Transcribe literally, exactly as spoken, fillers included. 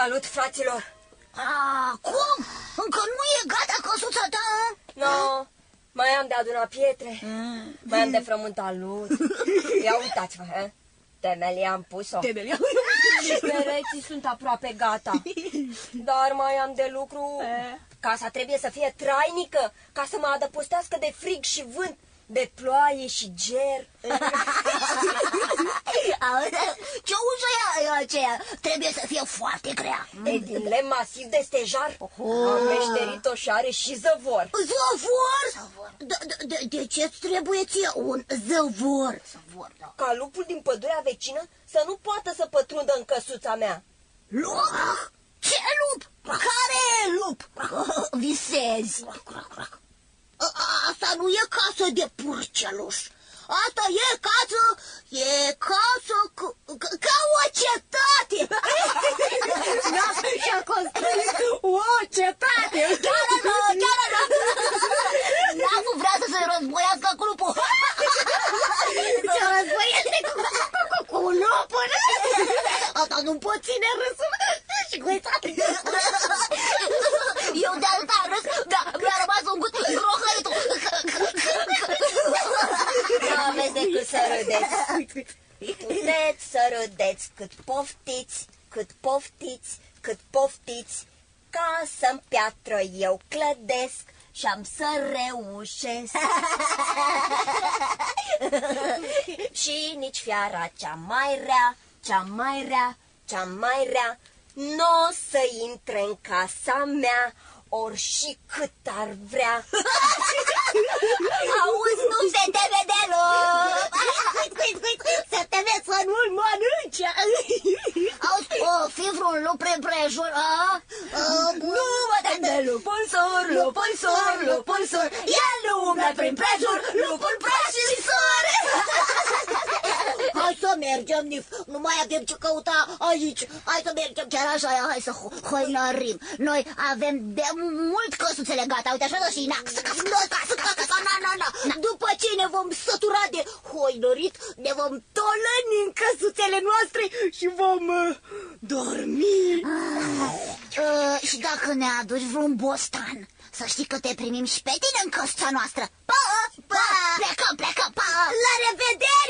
Salut, fraților! A, cum? Încă nu e gata căsuța ta? No, mai am de adunat pietre, mm. mai am de frământat lut. Ia uitați-vă, he? Temelia am pus-o. Temelia? Și pereții sunt aproape gata. Dar mai am de lucru. Casa trebuie să fie trainică, ca să mă adăpostească de frig și vânt, de ploaie și ger. Ce ușă e aceea? Trebuie să fie foarte grea. E din lemn masiv de stejar. Am meșterit-o și are și zăvor. Zăvor? De, de, de ce-ți trebuie ție un zăvor? Ca lupul din pădurea vecină să nu poată să pătrundă în căsuța mea. Lup? Ce lup? Care lup? Visezi. Asta nu e casă de purceluș. Asta e casă, e casă cu, ca o cetate. Și-a construit o cetate. Chiar nu, chiar nu. N-am vrea să se războiască cu lupul. Se războiește cu, cu, cu lupul. Asta nu pot ține râsul. Și guițat. Eu de atâta râs, da, mi-a rămas un gust grohăitul. Nu aveți decât să râdeți. Puteți să râdeți cât poftiți, cât poftiți, cât poftiți. Casă-n piatră eu clădesc și am să reușesc. Și nici fiara cea mai rea, cea mai rea, cea mai rea n-o să intre în casa mea, ori și cât ar vrea. Auzi, nu se teme deloc. Se teme să nu-l mănânce. Auzi, o fi vreun lup prin prejur? Nu mă tem de lupul sur, lupul sur, lupul sur. El nu umblă prin prejur, lupul proaș și sur. Hai să mergem, Nif, nu mai avem ce căuta aici. Hai să mergem chiar așa, hai să hoinărim. Noi avem de mult căsuțele gata, uite așa și na, na, na, na. După ce ne vom sătura de hoinărit, ne vom tolăni în căsuțele noastre și vom uh, dormi. Ah, uh, și dacă ne aduci vreun bostan, să știi că te primim și pe tine în căsuța noastră. Pa, pa, plecăm, plecăm, pa. La revedere!